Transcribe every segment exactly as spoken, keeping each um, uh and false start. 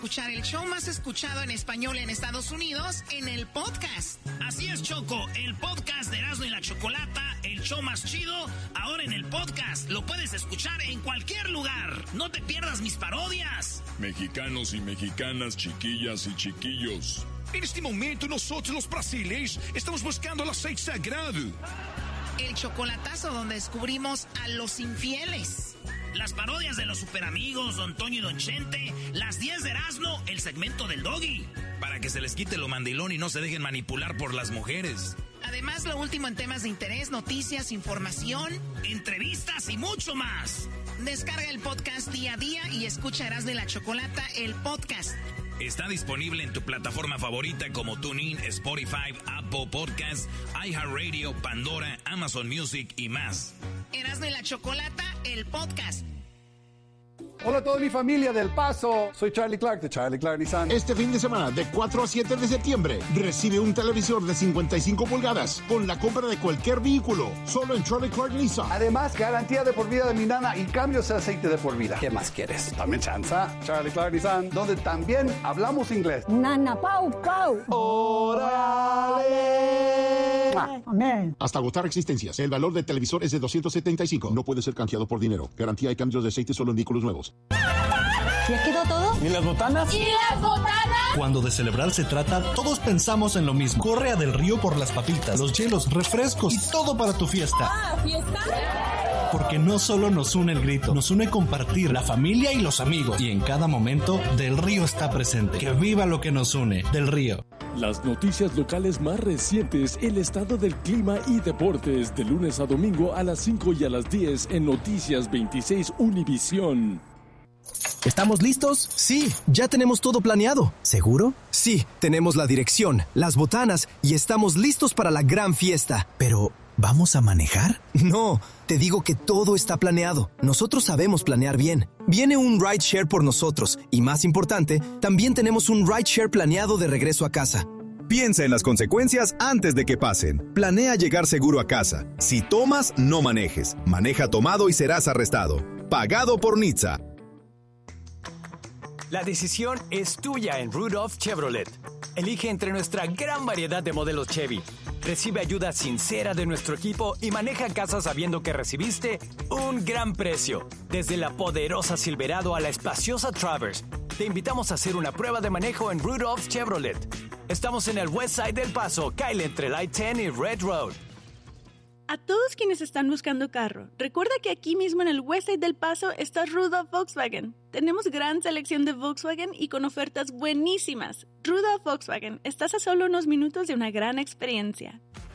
Escuchar el show más escuchado en español en Estados Unidos en el podcast. Así es, Choco, el podcast de Erasmo y la Chocolata, el show más chido, ahora en el podcast. Lo puedes escuchar en cualquier lugar. No te pierdas mis parodias. Mexicanos y mexicanas, chiquillas y chiquillos. En este momento nosotros los brasileños estamos buscando el aceite sagrado. El chocolatazo donde descubrimos a los infieles. Las parodias de los superamigos, Don Toño y Don Chente, las diez de Erasmo, el segmento del Doggy. Para que se les quite lo mandilón y no se dejen manipular por las mujeres. Además, lo último en temas de interés, noticias, información, entrevistas y mucho más. Descarga el podcast día a día y escucha Erasmo y la Chocolata, el podcast. Está disponible en tu plataforma favorita como TuneIn, Spotify, Apple Podcasts, iHeartRadio, Pandora, Amazon Music y más. Erasmo y la Chocolata, el podcast. Hola a toda mi familia del Paso, soy Charlie Clark de Charlie Clark Nissan. Este fin de semana, de cuatro a siete de septiembre, recibe un televisor de cincuenta y cinco pulgadas con la compra de cualquier vehículo, solo en Charlie Clark Nissan. Además, garantía de por vida de mi nana y cambios de aceite de por vida. ¿Qué más quieres? También chanza, Charlie Clark Nissan, donde también hablamos inglés. Nana Pau Pau. ¡Órale! Amén. Hasta agotar existencias. El valor del televisor es de doscientos setenta y cinco. No puede ser canjeado por dinero. Garantía y cambios de aceite solo en vehículos nuevos. ¿Ya quedó todo? ¿Y las botanas? ¿Y las botanas? Cuando de celebrar se trata, todos pensamos en lo mismo. Corre a Del Río por las papitas, los hielos, refrescos y todo para tu fiesta. Ah, ¿fiesta? Porque no solo nos une el grito, nos une compartir, la familia y los amigos. Y en cada momento, Del Río está presente. Que viva lo que nos une. Del Río. Las noticias locales más recientes, el estado del clima y deportes, de lunes a domingo a las cinco y a las diez en Noticias veintiséis Univisión. ¿Estamos listos? Sí, ya tenemos todo planeado. ¿Seguro? Sí, tenemos la dirección, las botanas y estamos listos para la gran fiesta. Pero, ¿vamos a manejar? No, te digo que todo está planeado. Nosotros sabemos planear bien. Viene un rideshare por nosotros y, más importante, también tenemos un rideshare planeado de regreso a casa. Piensa en las consecuencias antes de que pasen. Planea llegar seguro a casa. Si tomas, no manejes. Maneja tomado y serás arrestado. Pagado por N H T S A. La decisión es tuya en Rudolph Chevrolet. Elige entre nuestra gran variedad de modelos Chevy. Recibe ayuda sincera de nuestro equipo y maneja casa sabiendo que recibiste un gran precio. Desde la poderosa Silverado a la espaciosa Traverse, te invitamos a hacer una prueba de manejo en Rudolph Chevrolet. Estamos en el West Side del Paso, Kyle entre Light diez y Red Road. A todos quienes están buscando carro, recuerda que aquí mismo en el Westside del Paso está Rudolph Volkswagen. Tenemos gran selección de Volkswagen y con ofertas buenísimas. Rudolph Volkswagen, estás a solo unos minutos de una gran experiencia.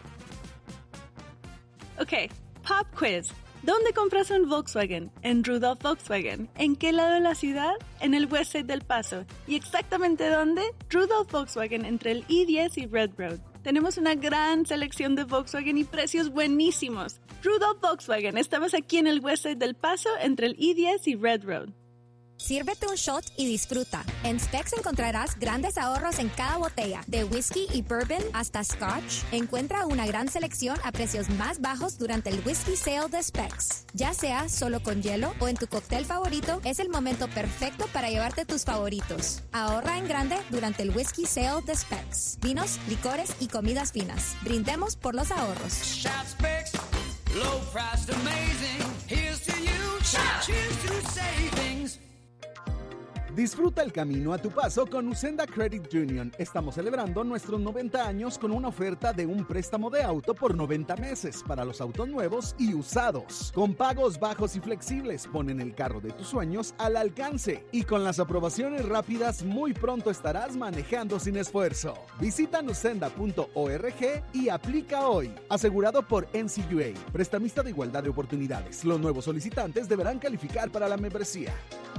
Ok, Pop Quiz. ¿Dónde compras un Volkswagen? En Rudolph Volkswagen. ¿En qué lado de la ciudad? En el Westside del Paso. ¿Y exactamente dónde? Rudolph Volkswagen entre el I diez y Red Road. Tenemos una gran selección de Volkswagen y precios buenísimos. Rudolph Volkswagen, estamos aquí en el Westside del Paso entre el I diez y Red Road. Sírvete un shot y disfruta. En Specs encontrarás grandes ahorros en cada botella, de whisky y bourbon hasta scotch. Encuentra una gran selección a precios más bajos durante el Whisky Sale de Specs. Ya sea solo con hielo o en tu cóctel favorito, es el momento perfecto para llevarte tus favoritos. Ahorra en grande durante el Whisky Sale de Specs. Vinos, licores y comidas finas. Brindemos por los ahorros. Shop Specs, low price amazing. Here's to you. Cheers to savings. Disfruta el camino a tu paso con Usenda Credit Union. Estamos celebrando nuestros noventa años con una oferta de un préstamo de auto por noventa meses para los autos nuevos y usados. Con pagos bajos y flexibles, ponen el carro de tus sueños al alcance. Y con las aprobaciones rápidas, muy pronto estarás manejando sin esfuerzo. Visita nusenda punto org y aplica hoy. Asegurado por N C U A, prestamista de igualdad de oportunidades. Los nuevos solicitantes deberán calificar para la membresía.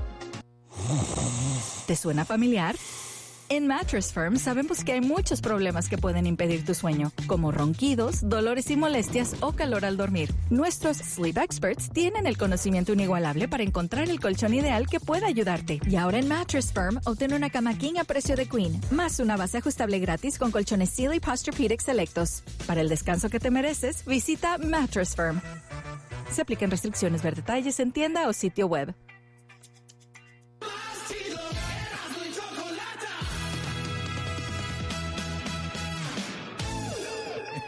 ¿Te suena familiar? En Mattress Firm sabemos que hay muchos problemas que pueden impedir tu sueño, como ronquidos, dolores y molestias o calor al dormir. Nuestros Sleep Experts tienen el conocimiento inigualable para encontrar el colchón ideal que pueda ayudarte. Y ahora en Mattress Firm, obtén una cama king a precio de queen, más una base ajustable gratis con colchones Sealy Posturepedic selectos. Para el descanso que te mereces, visita Mattress Firm. Se aplican restricciones, ver detalles en tienda o sitio web.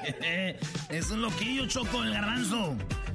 Es un loquillo, Choco, el garbanzo.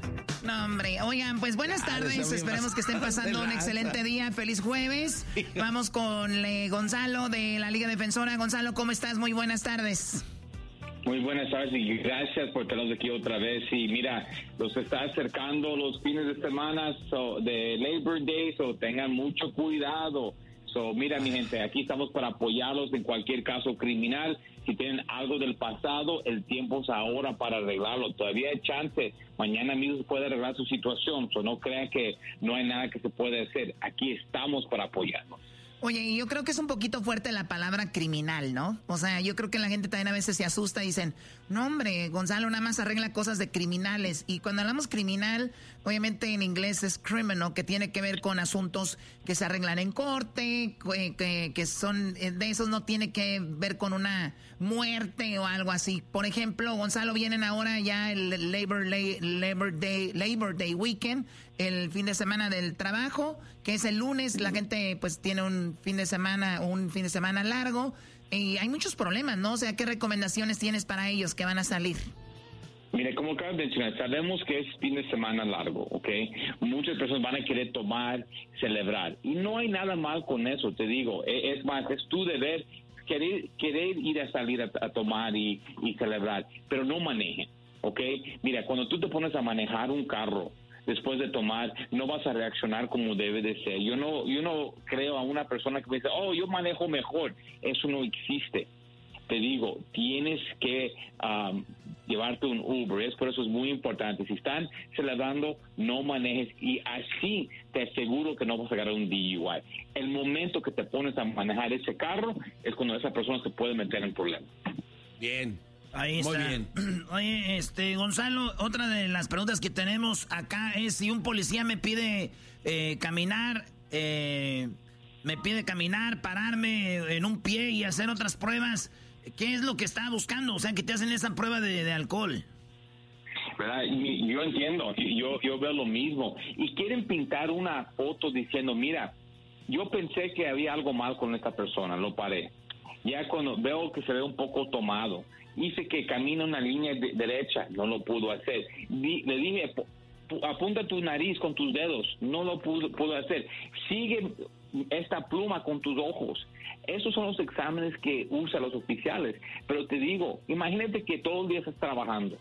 No, hombre. Oigan, pues buenas tardes. Esperemos que estén pasando un excelente día. Feliz jueves. Vamos con eh, Gonzalo de la Liga Defensora. Gonzalo, ¿cómo estás? Muy buenas tardes. Muy buenas tardes y gracias por tenernos aquí otra vez. Y mira, los está acercando los fines de semana so, de Labor Day, so tengan mucho cuidado. So, mira, mi gente, aquí estamos para apoyarlos en cualquier caso criminal. Si tienen algo del pasado, el tiempo es ahora para arreglarlo. Todavía hay chance. Mañana mismo se puede arreglar su situación. So, no crean que no hay nada que se puede hacer. Aquí estamos para apoyarnos. Oye, y yo creo que es un poquito fuerte la palabra criminal, ¿no? O sea, yo creo que la gente también a veces se asusta y dicen, no, hombre, Gonzalo nada más arregla cosas de criminales. Y cuando hablamos criminal, obviamente en inglés es criminal, que tiene que ver con asuntos que se arreglan en corte, que, que, que son, de esos no tiene que ver con una muerte o algo así. Por ejemplo, Gonzalo, vienen ahora ya el Labor, Labor Day, Labor Day Weekend, el fin de semana del trabajo, que es el lunes. La gente pues tiene un fin de semana, un fin de semana largo, y hay muchos problemas, ¿no? O sea, ¿qué recomendaciones tienes para ellos que van a salir? Mire, como acabas de mencionar, sabemos que es fin de semana largo, ¿ok? Muchas personas van a querer tomar, celebrar, y no hay nada mal con eso, te digo. Es más, es tu deber querer, querer ir a salir a, a tomar y, y celebrar, pero no manejen, ¿ok? Mira, cuando tú te pones a manejar un carro después de tomar, no vas a reaccionar como debe de ser. Yo no, yo no creo a una persona que me dice, oh, yo manejo mejor. Eso no existe. Te digo, tienes que um, llevarte un Uber. Es por eso es muy importante. Si están celebrando, no manejes, y así te aseguro que no vas a agarrar un D U I. El momento que te pones a manejar ese carro es cuando esa persona se puede meter en problemas. Bien. Ahí Muy está. bien. Oye, este, Gonzalo, otra de las preguntas que tenemos acá es si un policía me pide eh, caminar, eh, me pide caminar, pararme en un pie y hacer otras pruebas, ¿qué es lo que está buscando? O sea, que te hacen esa prueba de, de alcohol. ¿Verdad? Y yo entiendo, yo, yo veo lo mismo. Y quieren pintar una foto diciendo, mira, yo pensé que había algo mal con esta persona, lo paré. Ya cuando veo que se ve un poco tomado, hice que camina una línea de, derecha, no lo pudo hacer. Di, le dije, apunta tu nariz con tus dedos, no lo pudo, pudo hacer. Sigue esta pluma con tus ojos. Esos son los exámenes que usan los oficiales. Pero te digo, imagínate que todo el día estás trabajando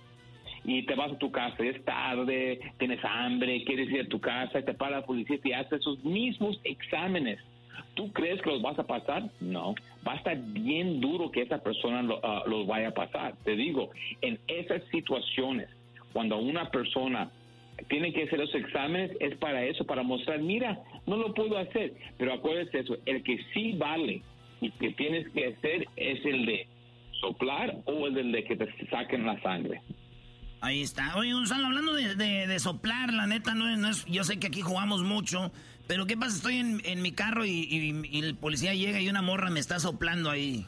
y te vas a tu casa, es tarde, tienes hambre, quieres ir a tu casa, y te para la policía y te hace esos mismos exámenes. ¿Tú crees que los vas a pasar? No. Va a estar bien duro que esa persona lo, uh, los vaya a pasar. Te digo, en esas situaciones, cuando una persona tiene que hacer los exámenes, es para eso, para mostrar, mira, no lo puedo hacer. Pero acuérdate eso, el que sí vale y que tienes que hacer es el de soplar o el de que te saquen la sangre. Ahí está. Oye, Gonzalo, hablando de, de, de soplar, la neta, no es, no es, yo sé que aquí jugamos mucho, pero ¿qué pasa? Estoy en, en mi carro y, y, y el policía llega y una morra me está soplando ahí.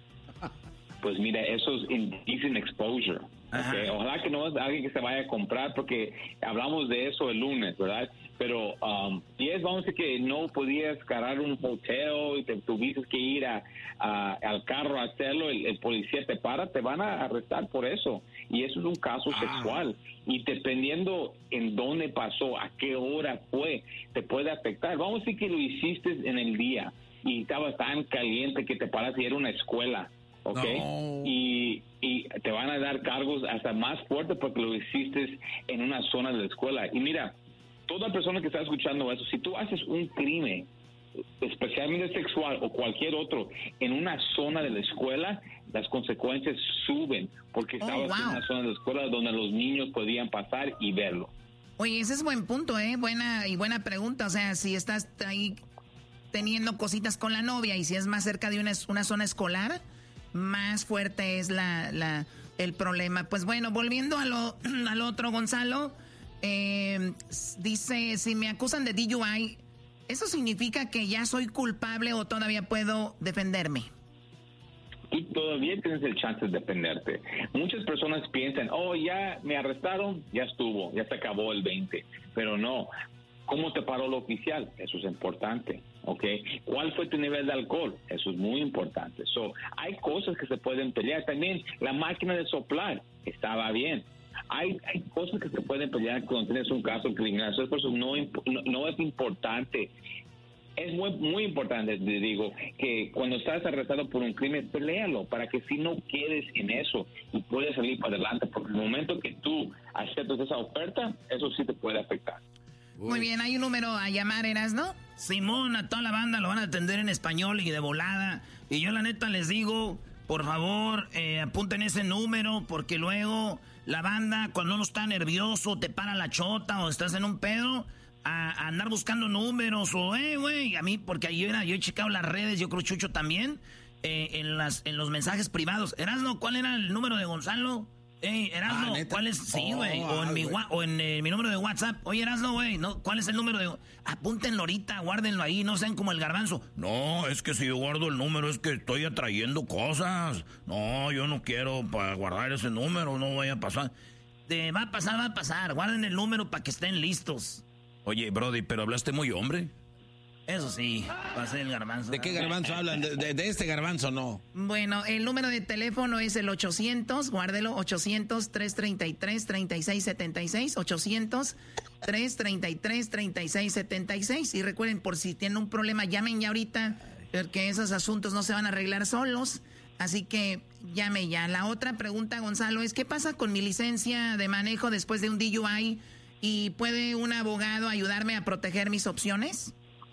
Pues mira, eso es indecent exposure. Okay. Ojalá que no es alguien que se vaya a comprar, porque hablamos de eso el lunes, ¿verdad? Pero um, si es, vamos a decir que no podías cargar un hotel y te tuviste que ir a, a, al carro a hacerlo, el, el policía te para, te van a arrestar por eso. Y eso es un caso ah. sexual. Y dependiendo en dónde pasó, a qué hora fue, te puede afectar. Vamos a decir que lo hiciste en el día y estaba tan caliente que te paraste y era una escuela. ¿Ok? No. Y, y te van a dar cargos hasta más fuertes porque lo hiciste en una zona de la escuela. Y mira, toda persona que está escuchando eso, si tú haces un crimen, especialmente sexual o cualquier otro, en una zona de la escuela, las consecuencias suben porque oh, estabas wow. en una zona de la escuela donde los niños podían pasar y verlo. Oye, ese es buen punto, ¿eh? Buena y buena pregunta. O sea, si estás ahí teniendo cositas con la novia y si es más cerca de una, una zona escolar, más fuerte es la, la el problema. Pues bueno, volviendo a lo, al otro, Gonzalo, eh, dice, si me acusan de D U I, ¿eso significa que ya soy culpable o todavía puedo defenderme? Tú todavía tienes el chance de defenderte. Muchas personas piensan, oh, ya me arrestaron, ya estuvo, ya se acabó el veinte. Pero no. ¿Cómo te paró el oficial? Eso es importante, ¿ok? ¿Cuál fue tu nivel de alcohol? Eso es muy importante. So, hay cosas que se pueden pelear. También la máquina de soplar estaba bien. Hay, hay cosas que se pueden pelear cuando tienes un caso criminal. Eso, por eso no, no, no es importante. Es muy, muy importante, te digo, que cuando estás arrestado por un crimen, peléalo para que si no quedes en eso y puedes salir para adelante, porque el momento que tú aceptas esa oferta, eso sí te puede afectar. Muy bien, ¿hay un número a llamar, Erasno? Simón, a toda la banda lo van a atender en español y de volada. Y yo la neta les digo, por favor, eh, apunten ese número, porque luego la banda, cuando uno está nervioso, te para la chota o estás en un pedo, a, a andar buscando números o, eh, güey, a mí, porque ayer yo he checado las redes, yo creo Chucho también, eh, en, las, en los mensajes privados. Erasno, ¿cuál era el número de Gonzalo? Ey, Erasno, ah, ¿cuál es? Sí, güey. Oh, o en, ah, mi, o en eh, mi número de WhatsApp. Oye, Erasno, güey, ¿no? ¿Cuál es el número de...? Apúntenlo ahorita, guárdenlo ahí, no sean como el garbanzo. No, es que si yo guardo el número es que estoy atrayendo cosas. No, yo no quiero para guardar ese número, no vaya a pasar. De, va a pasar, va a pasar. Guarden el número para que estén listos. Oye, Brody, pero hablaste muy hombre. Eso sí, va a ser el garbanzo. ¿De qué garbanzo hablan? De, de, de este garbanzo no. Bueno, el número de teléfono es el ochocientos, guárdelo, ochocientos, trescientos treinta y tres, treinta y seis setenta y seis, ochocientos, trescientos treinta y tres, treinta y seis setenta y seis. Y recuerden, por si tienen un problema, llamen ya ahorita, porque esos asuntos no se van a arreglar solos. Así que llame ya. La otra pregunta, Gonzalo, es ¿qué pasa con mi licencia de manejo después de un D U I? ¿Y puede un abogado ayudarme a proteger mis opciones?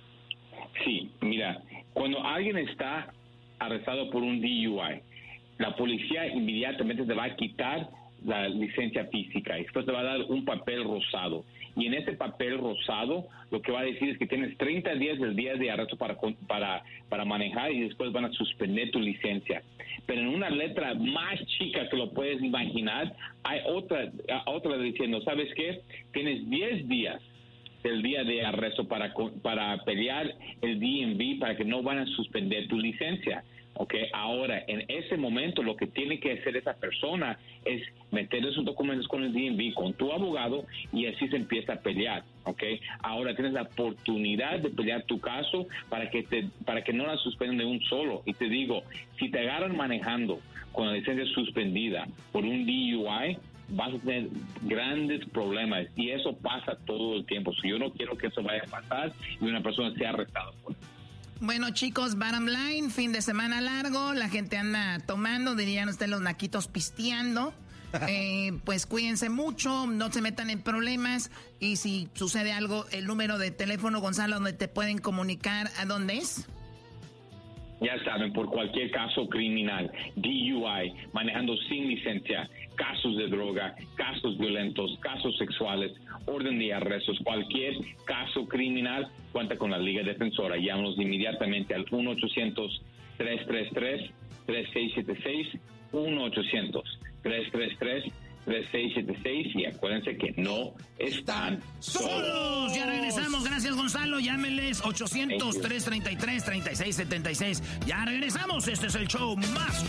Sí, mira, cuando alguien está arrestado por un D U I, la policía inmediatamente te va a quitar la licencia física y después te va a dar un papel rosado. Y en ese papel rosado lo que va a decir es que tienes treinta días del día de arresto para, para, para manejar y después van a suspender tu licencia. Pero en una letra más chica que lo puedes imaginar, hay otra, otra diciendo, ¿sabes qué? Tienes diez días el día de arresto para para pelear el D M V para que no van a suspender tu licencia, ¿ok? Ahora, en ese momento, lo que tiene que hacer esa persona es meter esos documentos con el D M V, con tu abogado, y así se empieza a pelear, ¿ok? Ahora tienes la oportunidad de pelear tu caso para que te para que no la suspendan de un solo. Y te digo, si te agarran manejando con la licencia suspendida por un D U I, vas a tener grandes problemas y eso pasa todo el tiempo. So, yo no quiero que eso vaya a pasar y una persona sea arrestada por eso. Bueno, chicos, bottom line, fin de semana largo, la gente anda tomando, dirían ustedes los naquitos pisteando. Eh, pues cuídense mucho, no se metan en problemas y si sucede algo, el número de teléfono, Gonzalo, donde te pueden comunicar, ¿a dónde es? Ya saben, por cualquier caso criminal, D U I, manejando sin licencia, casos de droga, casos violentos, casos sexuales, orden de arrestos, cualquier caso criminal, cuenta con la Liga Defensora. Llámanos inmediatamente al uno ochocientos, tres tres tres, tres seis siete seis, uno ochocientos, tres tres tres, tres seis siete seis y acuérdense que no están solos. Ya regresamos, gracias Gonzalo, llámenles ochocientos, trescientos treinta y tres, treinta y seis setenta y seis. Ya regresamos, este es el show más